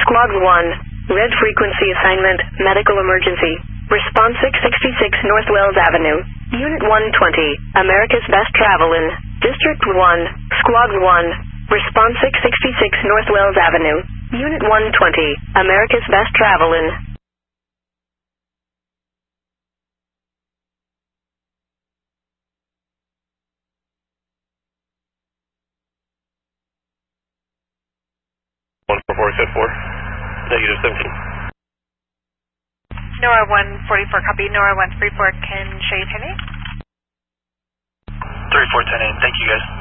Squad 1, red frequency assignment, medical emergency. Response 666 North Wells Avenue. Unit 120, America's Best Travelin'. District 1, Squad 1. Response 666 North Wells Avenue. Unit 120, America's Best Travelin'. Negative 17. NOAA 144, copy. NOAA 134, can show you 10-8? 3410-8, thank you guys.